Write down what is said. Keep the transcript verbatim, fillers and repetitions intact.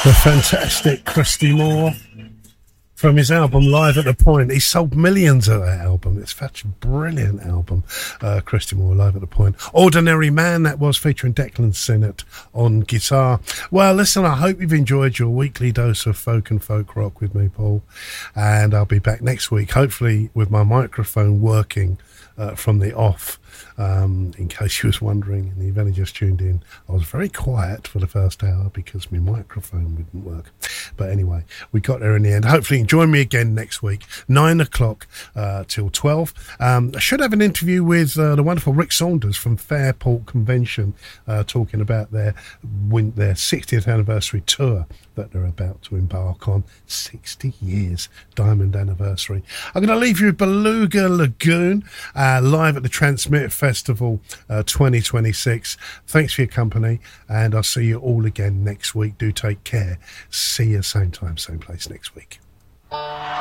The fantastic Christy Moore from his album Live at the Point. He sold millions of that album. It's such a brilliant album. Uh, Christy Moore, Live at the Point. Ordinary Man, that was, featuring Declan Sinnott on guitar. Well, listen, I hope you've enjoyed your weekly dose of folk and folk rock with me, Paul. And I'll be back next week, hopefully with my microphone working uh, from the off. Um, in case you was wondering and you've only just tuned in, I was very quiet for the first hour because my microphone wouldn't work. But anyway, we got there in the end. Hopefully join me again next week, nine o'clock uh, till twelve. Um, I should have an interview with uh, the wonderful Rick Saunders from Fairport Convention, uh, talking about their win- their sixtieth anniversary tour that they're about to embark on. sixty years diamond anniversary. I'm going to leave you with Beluga Lagoon uh, live at the Transmit Festival uh, twenty twenty-six. Thanks for your company, and I'll see you all again next week. Do take care. See you same time, same place next week.